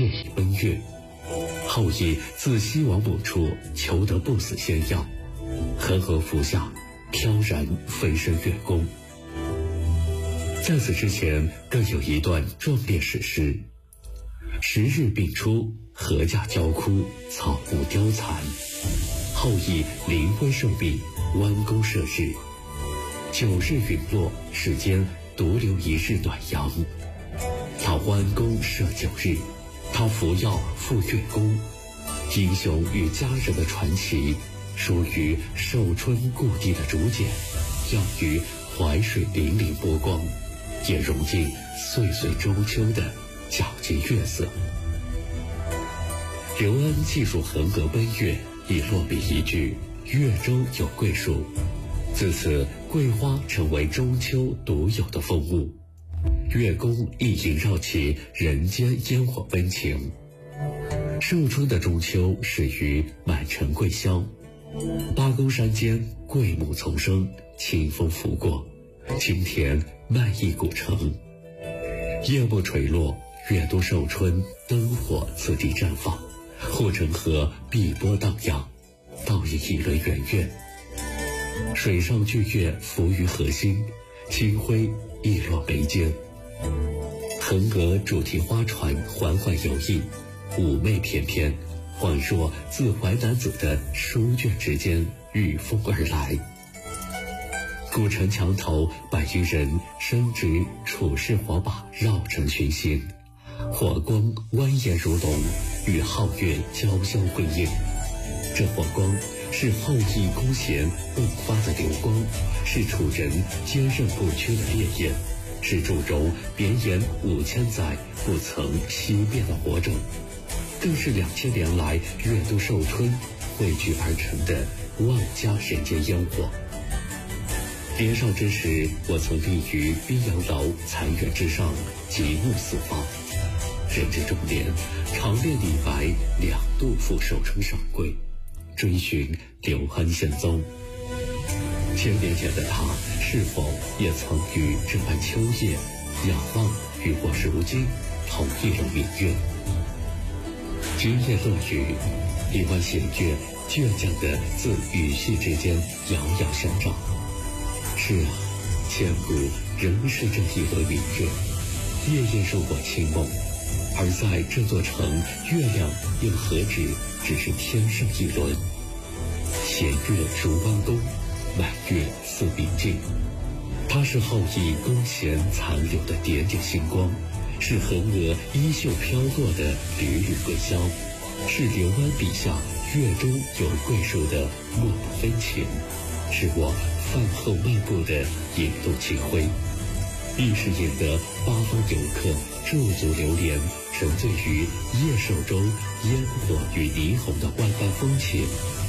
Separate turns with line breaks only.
夜以奔月。后羿自西王母处求得不死仙药，恒河服下，飘然飞升月宫。在此之前，更有一段壮烈史诗：10日并出，禾稼焦枯，草木凋残。后羿临危受命，弯弓射日。9日陨落，世间独留1日暖阳。他弯弓射9日，他服药赴月宫。英雄与佳人的传奇，属于寿春故地的竹简，耀于淮水粼粼波光，也融进岁岁中秋的皎洁月色。刘安记述恒河奔月，以落笔一句月中有桂树，自此桂花成为中秋独有的风物。月宫亦萦绕起人间烟火温情。寿春的中秋始于满城桂香，八公山间桂木丛生，清风拂过，清甜漫溢古城。夜幕垂落，月都寿春灯火次第绽放，护城河碧波荡漾，倒映一轮圆月。水上巨月浮于河心，清辉溢落眉间。恒河主题花船缓缓游弋，妩媚翩翩，恍若自淮南子的书卷之间御风而来。古城墙头100余人伸直楚式火把绕城巡行，火光蜿蜒如龙，与皓月交相辉映。这火光是后羿弓弦迸发的流光，是楚人坚韧不屈的烈焰，是祝融绵延5000载不曾熄灭的火种，更是2000年来月都寿春汇聚而成的万家人间烟火。年少之时，我曾立于宾阳楼残垣之上，极目四方。人至中年，常念李白2度赴寿春赏桂，追寻刘安仙踪。1000年前的他，是否也曾于这般秋夜仰望与我如今同一轮明月？今夜落雨，一弯弦月倔强地自羽隙之间遥遥相照。是啊，千古仍是这一轮明月，夜夜入我清梦。而在这座城，月亮又何止只是天上一轮？弦月如弯弓，满月似明镜。它是后羿弓弦残留的点点星光，是恒河衣袖飘落的缕缕桂香，是刘安笔下月中有桂树的默默温情，是我饭后漫步的引动清辉，亦是引得八方游客驻足流连，沉醉于夜寿中烟火与霓虹的万般风情。